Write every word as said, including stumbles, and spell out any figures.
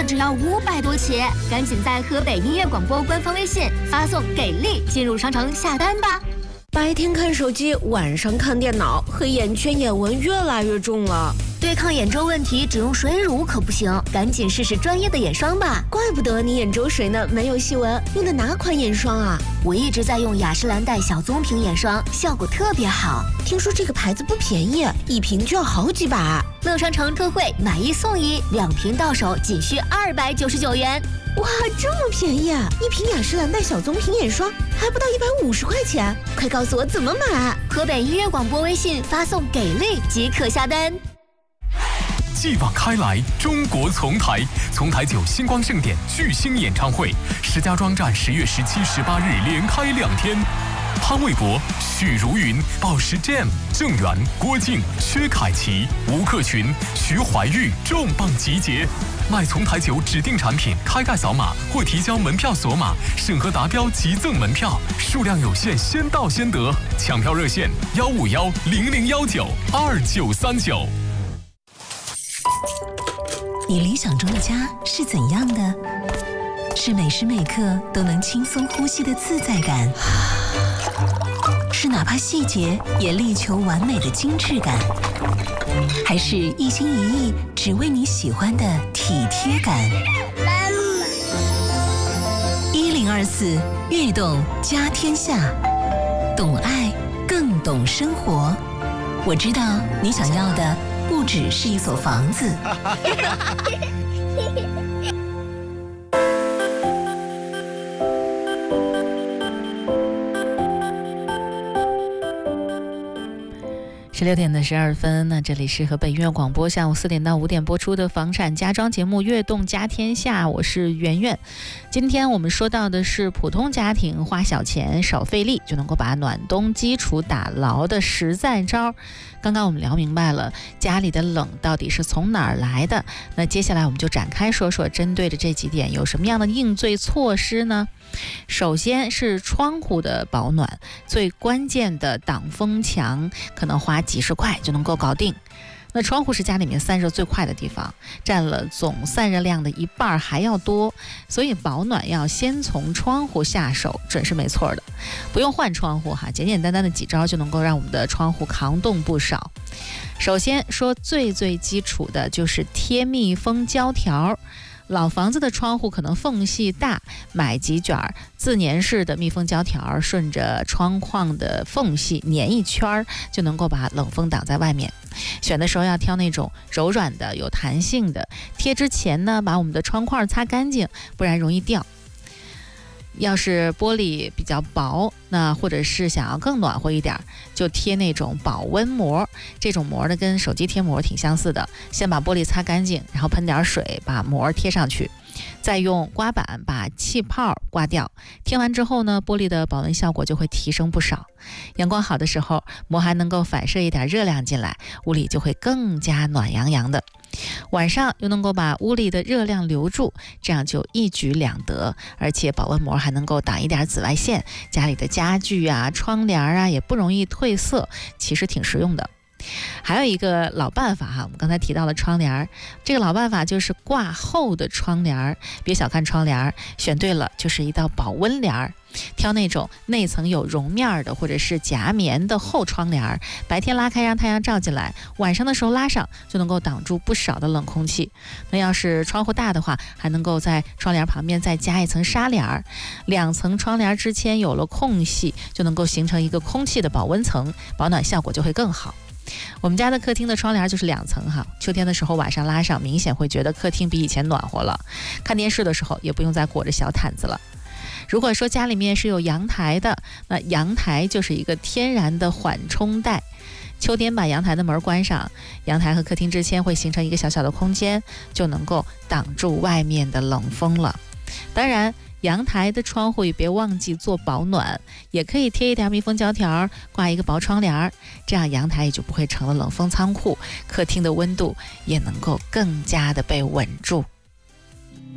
只要五百多起，赶紧在河北音乐广播官方微信发送“给力”进入商城下单吧。 白天看手机，晚上看电脑，黑眼圈、眼纹越来越重了。 对抗眼周问题，只用水乳可不行，赶紧试试专业的眼霜吧。 怪不得你眼周水呢没有细纹，用的哪款眼霜啊？ 我一直在用雅诗兰黛小棕瓶眼霜，效果特别好。 听说这个牌子不便宜，一瓶就要好几百。 乐商城特惠，买一送一，两瓶到手仅需二百九十九元。 哇，这么便宜啊！一瓶雅诗兰黛小棕瓶眼霜还不到一百五十块钱，快告诉我怎么买！ 河北音乐广播微信发送“给力”即可下单。 继往开来，中国丛台，丛台九星光盛典巨星演唱会，石家庄站十月十七、十八日连开两天。潘玮柏、许茹芸、宝石 Jam、郑源、郭靖、薛凯琪、吴克群、徐怀钰重磅集结。买丛台酒指定产品，开盖扫码或提交门票锁码，审核达标即赠门票，数量有限，先到先得。抢票热线：幺五幺零零幺九二九三九。 你理想中的家是怎样的？是每时每刻都能轻松呼吸的自在感，是哪怕细节也力求完美的精致感，还是一心一意只为你喜欢的体贴感？一零二四悦动家天下，懂爱更懂生活。我知道你想要的不只是一所房子。 十六点的十二分，那这里是河北音乐广播下午四点到五点播出的房产家装节目《悦动家天下》，我是圆圆。今天我们说到的是普通家庭花小钱少费力就能够把暖冬基础打牢的实在招。刚刚我们聊明白了家里的冷到底是从哪儿来的，那接下来我们就展开说说针对着这几点有什么样的应对措施呢？首先是窗户的保暖，最关键的挡风墙可能花几十块就能够搞定。那窗户是家里面散热最快的地方，占了总散热量的一半还要多，所以保暖要先从窗户下手，准是没错的。不用换窗户哈，简简单单的几招就能够让我们的窗户抗冻不少。首先说最最基础的就是贴密封胶条。老房子的窗户可能缝隙大，买几卷自粘式的密封胶条，顺着窗框的缝隙粘一圈，就能够把冷风挡在外面。选的时候要挑那种柔软的、有弹性的。贴之前呢，把我们的窗框擦干净，不然容易掉。要是玻璃比较薄，那或者是想要更暖和一点，就贴那种保温膜。这种膜呢跟手机贴膜挺相似的，先把玻璃擦干净，然后喷点水把膜贴上去，再用刮板把气泡刮掉。贴完之后呢，玻璃的保温效果就会提升不少。阳光好的时候，膜还能够反射一点热量进来，屋里就会更加暖洋洋的。晚上又能够把屋里的热量留住，这样就一举两得，而且保温膜还能够挡一点紫外线，家里的家具啊、窗帘啊也不容易褪色，其实挺实用的。还有一个老办法哈，我们刚才提到了窗帘，这个老办法就是挂厚的窗帘。别小看窗帘，选对了就是一道保温帘。挑那种内层有绒面的或者是夹棉的厚窗帘，白天拉开让太阳照进来，晚上的时候拉上，就能够挡住不少的冷空气。那要是窗户大的话，还能够在窗帘旁边再加一层纱帘，两层窗帘之间有了空隙，就能够形成一个空气的保温层，保暖效果就会更好。我们家的客厅的窗帘就是两层哈，秋天的时候晚上拉上，明显会觉得客厅比以前暖和了。看电视的时候也不用再裹着小毯子了。如果说家里面是有阳台的，那阳台就是一个天然的缓冲带。秋天把阳台的门关上，阳台和客厅之间会形成一个小小的空间，就能够挡住外面的冷风了。当然阳台的窗户也别忘记做保暖，也可以贴一点密封胶条，挂一个薄窗帘，这样阳台也就不会成了冷风仓库，客厅的温度也能够更加的被稳住。